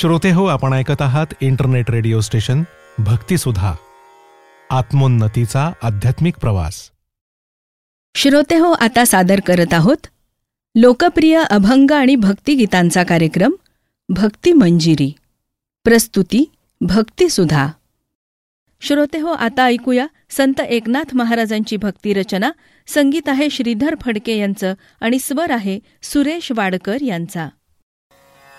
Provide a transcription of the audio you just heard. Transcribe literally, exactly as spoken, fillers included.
श्रोते हो, आपण ऐकत आहात इंटरनेट रेडिओ स्टेशन भक्तिसुधा, आत्मोन्नतीचा आध्यात्मिक प्रवास. श्रोते हो, आता सादर करत आहोत लोकप्रिय अभंग आणि भक्तिगीतांचा कार्यक्रम भक्ती मंजिरी. प्रस्तुती भक्तिसुधा. श्रोते हो, आता ऐकूया संत एकनाथ महाराजांची भक्तिरचना. संगीत आहे श्रीधर फडके यांचं आणि स्वर आहे सुरेश वाडकर यांचा.